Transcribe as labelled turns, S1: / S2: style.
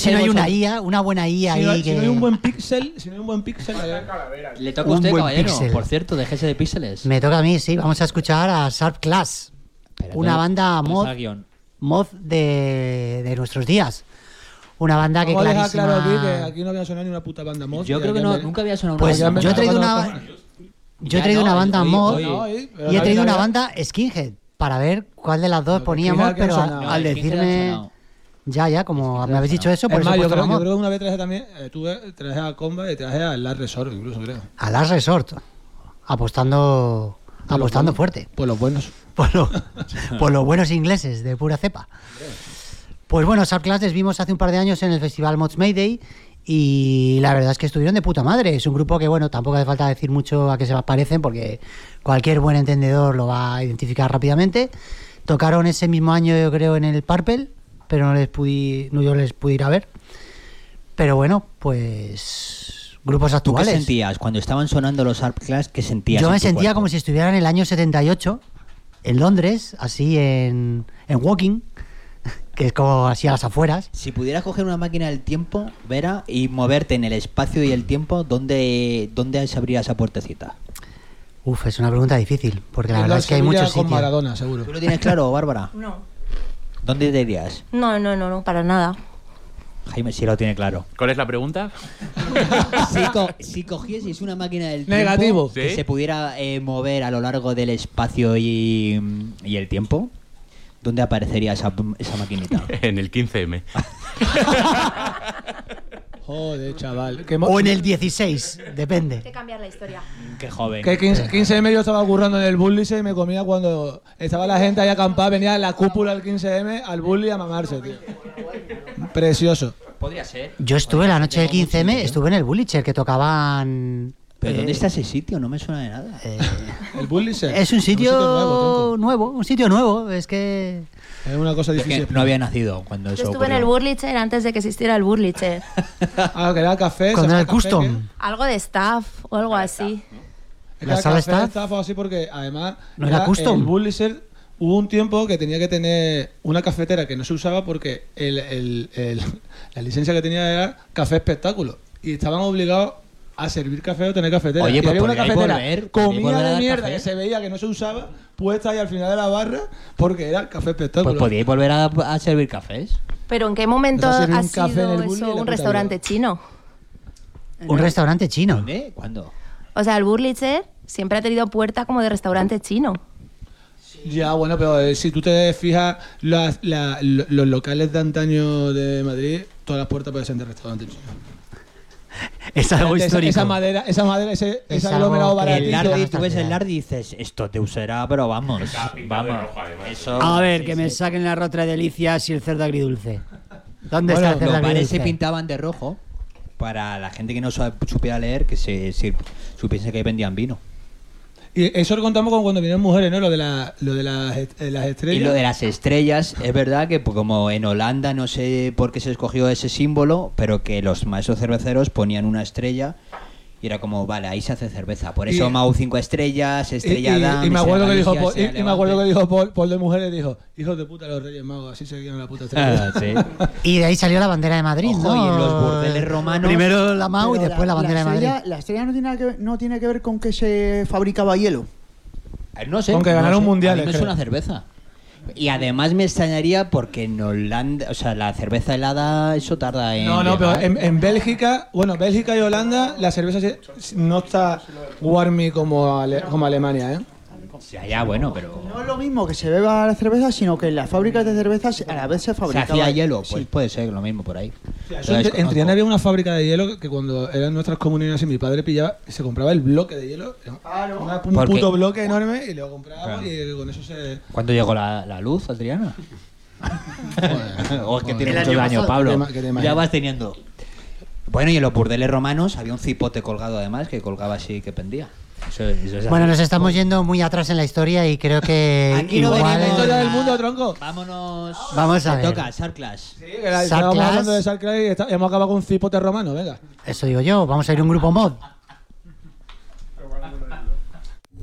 S1: si no hay una IA, una buena IA ahí
S2: Si no hay un buen píxel,
S3: Le toca a usted,
S1: buen
S3: caballero.
S1: píxel.
S3: Por cierto, déjese de píxeles.
S1: Me toca a mí, sí. Vamos a escuchar a Sharp Class, una banda mod de nuestros días. Una banda que
S2: Vamos a dejar
S1: clarísima...
S2: claro aquí que aquí no había sonado ni una puta banda mod.
S3: Yo creo que nunca había sonado
S1: Pues
S3: una banda
S1: yo he
S3: mod.
S1: traído una banda mod
S2: hoy, pero
S1: y he
S2: la
S1: traído
S2: vida
S1: una
S2: ya-
S1: banda skinhead para ver cuál de las dos
S2: No,
S1: poníamos,
S2: skinhead que
S1: pero
S2: han sonado.
S1: al
S3: No, skinhead
S1: decirme...
S3: han sonado.
S1: Ya, como me habéis dicho eso, por
S2: Es
S1: eso
S2: más,
S1: he
S2: yo
S1: puesto la
S2: creo
S1: mod.
S2: que una vez traje también, traje a Combat y traje a Last Resort, incluso creo.
S1: A Last Resort, apostando fuerte.
S2: Pues los buenos.
S1: Por los buenos ingleses de pura cepa. Pues bueno, Sharp Class les vimos hace un par de años en el festival Mods Mayday y la verdad es que estuvieron de puta madre. Es un grupo que, bueno, tampoco hace falta decir mucho a qué se parecen porque cualquier buen entendedor lo va a identificar rápidamente. Tocaron ese mismo año, yo creo, en el Purple, pero no yo les pude ir a ver. Pero bueno, pues grupos
S3: ¿Tú qué
S1: actuales.
S3: sentías cuando estaban sonando los Sharp Class? ¿Qué sentías?
S1: Yo
S3: en
S1: me
S3: tu
S1: sentía
S3: cuerpo?
S1: como si estuviera en el año 78, en Londres, así en Woking, que es como así a las afueras.
S3: Si pudieras coger una máquina del tiempo, Vera, y moverte en el espacio y el tiempo, ¿dónde se abría esa puertecita?
S1: Uf, es una pregunta difícil, porque la verdad es que hay
S2: Sevilla
S1: muchos
S2: con
S1: sitios.
S2: Maradona, seguro.
S3: ¿Tú lo tienes claro, Bárbara?
S4: No.
S3: ¿Dónde te irías?
S4: No, para nada.
S3: Jaime sí lo tiene claro.
S5: ¿Cuál es la pregunta?
S3: Si cogieses una máquina del tiempo
S2: Negativo.
S3: que
S5: ¿Sí?
S3: se pudiera mover a lo largo del espacio y el tiempo, ¿dónde aparecería esa maquinita?
S5: En el 15M.
S2: Joder, chaval.
S1: O en el 16, depende.
S4: Hay que cambiar la historia.
S3: Qué joven.
S2: Que 15M yo estaba currando en el Bullies y me comía cuando estaba la gente ahí acampada, venía la cúpula del 15M al Bully a mamarse, tío. Precioso.
S3: Podría ser.
S1: Yo estuve la noche del 15M, estuve en el Bullicher, que tocaban...
S3: ¿Pero dónde está ese sitio? No me suena de nada.
S2: El Bullies
S1: Es un sitio
S2: nuevo,
S1: un sitio nuevo, es que...
S2: Es una cosa
S3: Es
S2: difícil.
S3: que no había nacido cuando
S4: Yo
S3: eso
S4: estuve en
S3: ocurrió.
S4: el Burlitzer antes de que existiera el Burlitzer.
S2: Ah, que era café.
S1: Cuando
S2: se
S1: era el
S2: llama café,
S1: custom.
S4: Algo de staff o algo así.
S2: ¿qué?
S1: ¿La
S2: Era
S1: sala
S2: café,
S1: staff?
S2: o así porque además
S1: ¿No era custom?
S2: el Bullies hubo un tiempo que tenía que tener una cafetera que no se usaba porque la licencia que tenía era café espectáculo y estaban obligados a servir café o tener cafetera.
S3: Oye,
S2: y
S3: pues
S2: había una
S3: podríais
S2: cafetera
S3: volver
S2: comida
S3: a
S2: de
S3: dar
S2: mierda
S3: café.
S2: que se veía que no se usaba puesta ahí al final de la barra porque era café espectáculo.
S3: Pues podíais volver a servir cafés.
S4: Pero ¿en qué momento
S2: Vas a hacer
S4: ha
S2: un café en
S4: sido
S2: el Bulli y la
S4: eso un
S2: puta
S4: restaurante
S2: vida.
S4: chino?
S1: Un restaurante chino.
S3: ¿Dónde? ¿Cuándo?
S4: O sea, el Burlitzer siempre ha tenido puerta como de restaurante chino.
S2: Ya, bueno, pero si tú te fijas, los locales de antaño de Madrid, todas las puertas pueden ser de restaurantes chinos.
S1: Es algo histórico.
S2: Esa madera, ese
S1: Es
S2: aglomerado
S1: algo que
S2: baratito.
S3: El
S1: Lardi,
S3: Lardi,
S1: nuestra
S3: tú ves el
S1: ciudad.
S3: Lardi y dices, esto te usará, pero vamos.
S5: pintado de
S3: Vamos.
S5: rojo, además.
S3: Eso,
S1: A ver,
S3: sí,
S1: que me
S3: sí.
S1: saquen la rotra de delicias y el cerdo agridulce. ¿Dónde
S2: Bueno,
S1: está el cerdo
S3: Los bares
S1: agridulce?
S3: se pintaban de rojo para la gente que no supiera leer, que supiese que vendían vino.
S2: Y eso lo contamos como cuando vinieron mujeres, ¿no? Lo de las estrellas.
S3: Y lo de las estrellas, es verdad que pues, como en Holanda no sé por qué se escogió ese símbolo, pero que los maestros cerveceros ponían una estrella y era como, vale, ahí se hace cerveza. Por eso
S2: Y-
S3: Mau 5 estrellas, Estrella Damm,
S2: y me acuerdo que dijo
S3: Galicia,
S2: Paul,
S3: sea
S2: y me acuerdo que
S3: Levante.
S2: dijo Paul de mujeres, dijo, hijos de puta los Reyes Magos, así seguían la puta estrella.
S3: Ah, sí.
S1: Y de ahí salió la bandera de Madrid,
S3: Ojo,
S1: ¿no?
S3: y en los burdeles romanos-
S1: Primero la MAU y
S6: Pero
S1: después la bandera de
S6: estrella,
S1: Madrid.
S6: La estrella no tiene que ver con que se fabricaba hielo.
S3: No sé.
S2: Con que ganaron
S3: no sé.
S2: mundiales,
S3: A mí me
S2: creo.
S3: suena cerveza. Y además me extrañaría porque en Holanda, o sea, la cerveza helada, eso tarda en.
S2: No, pero
S3: llegar.
S2: en Bélgica, bueno, Bélgica y Holanda, la cerveza no está warmy como Alemania, ¿eh?
S3: O sea, ya, bueno, pero.
S6: No es lo mismo que se beba la cerveza, sino que en las fábricas de cervezas a la vez se
S3: ¿Se
S6: fabricaba
S3: hacía hielo? Pues
S6: Sí.
S3: puede ser lo mismo por ahí.
S2: En Triana había una fábrica de hielo que cuando eran nuestras comuniones y mi padre pillaba, se compraba el bloque de hielo, un
S3: Porque-
S2: puto bloque enorme y lo compraba
S3: Claro.
S2: y con eso se...
S3: ¿Cuándo llegó la luz, Adriana? O es que tiene
S1: El
S3: muchos
S1: año
S3: años,
S1: pasado.
S3: Pablo.
S2: ¿Qué tema
S3: Ya
S2: es?
S3: vas teniendo. Bueno, y en los burdeles romanos había un cipote colgado además que colgaba así que pendía. Eso es
S1: Bueno,
S3: así.
S1: nos estamos yendo muy atrás en la historia y creo que
S3: Aquí no
S1: igual...
S3: venimos
S2: La historia del mundo, tronco.
S3: Vámonos.
S1: Vamos a
S3: Te
S1: ver.
S3: toca, Sarclas.
S2: Sí, que estábamos
S1: Sarclas.
S2: hablando de Sarclas y hemos acabado con un cipote romano, venga.
S1: Eso digo yo, vamos a ir a un grupo mod.